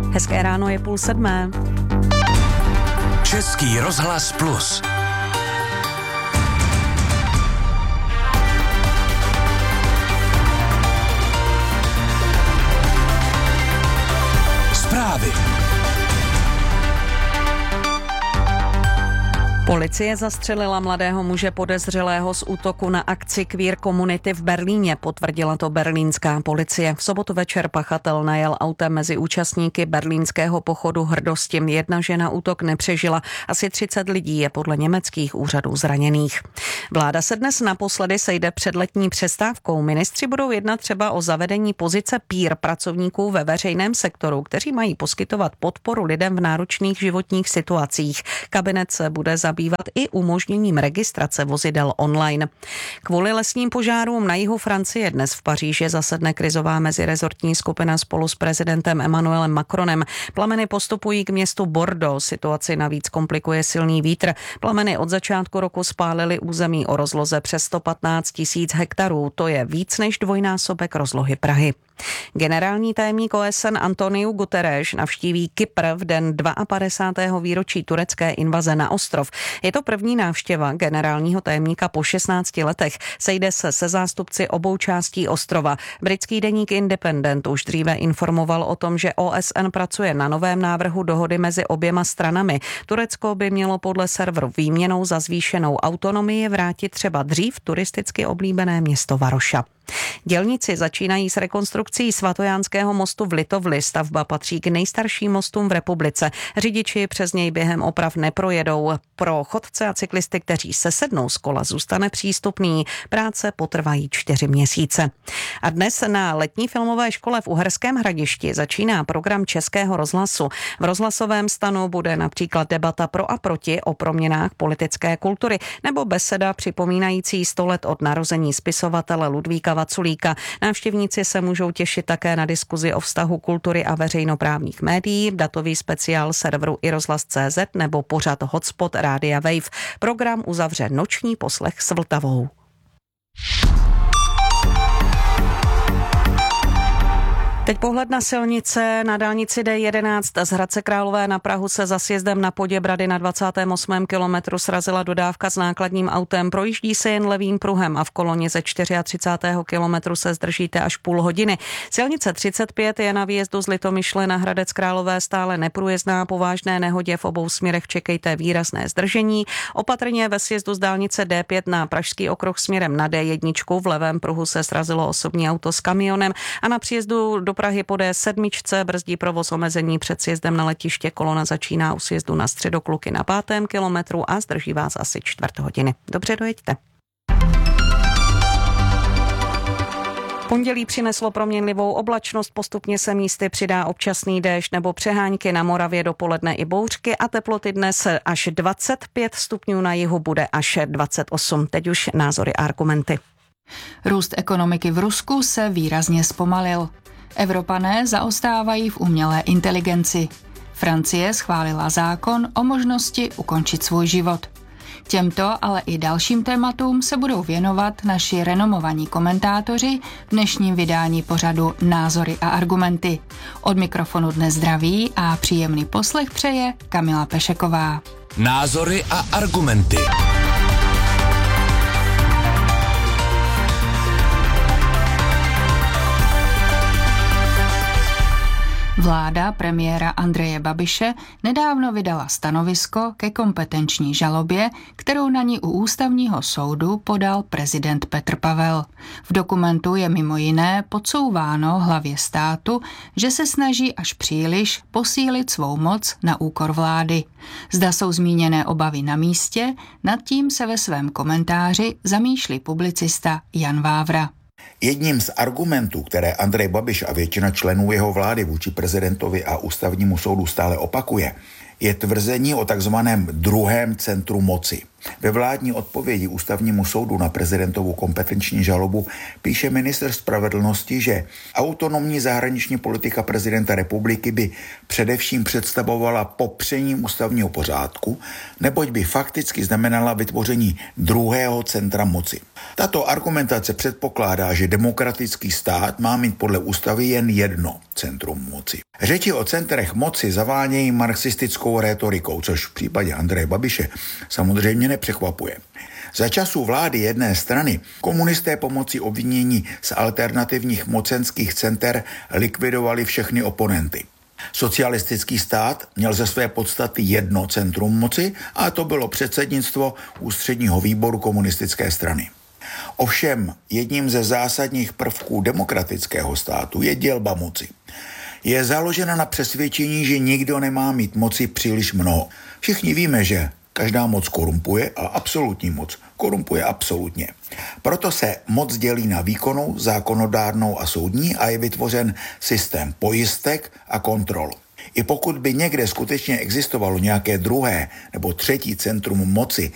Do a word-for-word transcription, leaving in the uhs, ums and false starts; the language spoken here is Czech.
Hezké ráno, je půl sedmé. Český rozhlas Plus. Zprávy. Policie zastřelila mladého muže podezřelého z útoku na akci queer komunity v Berlíně, potvrdila to berlínská policie. V sobotu večer pachatel najel autem mezi účastníky berlínského pochodu hrdosti. Jedna žena útok nepřežila, asi třicet lidí je podle německých úřadů zraněných. Vláda se dnes naposledy sejde před letní přestávkou. Ministři budou jednat třeba o zavedení pozice peer pracovníků ve veřejném sektoru, kteří mají poskytovat podporu lidem v náročných životních situacích. Kabinet se bude zabývat i umožněním registrace vozidel online. Kvůli lesním požárům na jihu Francie dnes v Paříži zasedne krizová mezirezortní skupina spolu s prezidentem Emmanuelem Macronem. Plameny postupují k městu Bordeaux. Situaci navíc komplikuje silný vítr. Plameny od začátku roku spálily území o rozloze přes sto patnáct tisíc hektarů. To je víc než dvojnásobek rozlohy Prahy. Generální tajemník O S N Antonio Guterres navštíví Kypr v den padesátého druhého výročí turecké invaze na ostrov. Je to první návštěva generálního tajemníka po šestnácti letech. Sejde se se zástupci obou částí ostrova. Britský deník Independent už dříve informoval o tom, že O S N pracuje na novém návrhu dohody mezi oběma stranami. Turecko by mělo podle serveru výměnou za zvýšenou autonomii vrátit třeba dřív turisticky oblíbené město Varoša. Dělníci začínají s rekonstrukcí svatojánského mostu v Litovli. Stavba patří k nejstarším mostům v republice. Řidiči přes něj během oprav neprojedou. Pro chodce a cyklisty, kteří se sednou z kola, zůstane přístupný. Práce potrvají čtyři měsíce. A dnes na letní filmové škole v Uherském Hradišti začíná program Českého rozhlasu. V rozhlasovém stanu bude například debata pro a proti o proměnách politické kultury nebo beseda připomínající sto let od narození spisovatele Ludvíka Vaculíka. Návštěvníci se můžou těšit také na diskuzi o vztahu kultury a veřejnoprávních médií, datový speciál serveru i rozhlas tečka cé zet nebo pořad Hotspot Rádia Wave. Program uzavře noční poslech s Vltavou. Teď pohled na silnice. Na dálnici D jedenáct z Hradce Králové na Prahu se za sjezdem na Poděbrady na dvacátém osmém kilometru srazila dodávka s nákladním autem. Projíždí se jen levým pruhem a v koloně ze třicátého čtvrtého kilometru se zdržíte až půl hodiny. Silnice třicet pět je na výjezdu z Litomyšle na Hradec Králové stále neprůjezdná. Po vážné nehodě v obou směrech čekejte výrazné zdržení. Opatrně ve sjezdu z dálnice D pět na Pražský okruh směrem na D jedna. V levém pruhu se srazilo osobní auto s kamionem a na příjezdu do Prahy po D sedm brzdí provoz omezení před sjezdem na letiště. Kolona začíná u sjezdu na Středokluky na pátém kilometru a zdrží vás asi čtvrt hodiny. Dobře, dojeďte. Pondělí přineslo proměnlivou oblačnost, postupně se místy přidá občasný déšť nebo přehánky, na Moravě dopoledne i bouřky a teploty dnes až dvacet pět stupňů, na jihu bude až dvacet osm. Teď už názory a argumenty. Růst ekonomiky v Rusku se výrazně zpomalil. Evropané zaostávají v umělé inteligenci. Francie schválila zákon o možnosti ukončit svůj život. Těmto, ale i dalším tématům se budou věnovat naši renomovaní komentátoři v dnešním vydání pořadu Názory a argumenty. Od mikrofonu dnes zdraví a příjemný poslech přeje Kamila Pešeková. Názory a argumenty. Vláda premiéra Andreje Babiše nedávno vydala stanovisko ke kompetenční žalobě, kterou na ní u ústavního soudu podal prezident Petr Pavel. V dokumentu je mimo jiné podsouváno hlavě státu, že se snaží až příliš posílit svou moc na úkor vlády. Zda jsou zmíněné obavy na místě, nad tím se ve svém komentáři zamýšlí publicista Jan Vávra. Jedním z argumentů, které Andrej Babiš a většina členů jeho vlády vůči prezidentovi a ústavnímu soudu stále opakuje, je tvrzení o takzvaném druhém centru moci. Ve vládní odpovědi Ústavnímu soudu na prezidentovu kompetenční žalobu píše ministr spravedlnosti, že autonomní zahraniční politika prezidenta republiky by především představovala popření ústavního pořádku, neboť by fakticky znamenala vytvoření druhého centra moci. Tato argumentace předpokládá, že demokratický stát má mít podle ústavy jen jedno centrum moci. Řeči o centrech moci zavánějí marxistickou rétorikou, což v případě Andreje Babiše samozřejmě nepřekvapuje. Za časů vlády jedné strany komunisté pomocí obvinění z alternativních mocenských center likvidovali všechny oponenty. Socialistický stát měl ze své podstaty jedno centrum moci a to bylo předsednictvo ústředního výboru komunistické strany. Ovšem jedním ze zásadních prvků demokratického státu je dělba moci. Je založena na přesvědčení, že nikdo nemá mít moci příliš mnoho. Všichni víme, že každá moc korumpuje a absolutní moc korumpuje absolutně. Proto se moc dělí na výkonnou, zákonodárnou a soudní a je vytvořen systém pojistek a kontrol. I pokud by někde skutečně existovalo nějaké druhé nebo třetí centrum moci,